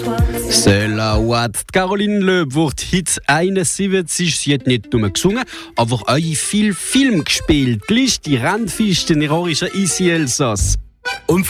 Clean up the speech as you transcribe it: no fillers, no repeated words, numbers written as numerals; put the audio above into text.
Salawat. Caroline Loeb wird heute 71. Sie hat nicht nur gesungen, aber auch viele Filme gespielt. Die Liste Randfisten in ironischer Isi Elsass.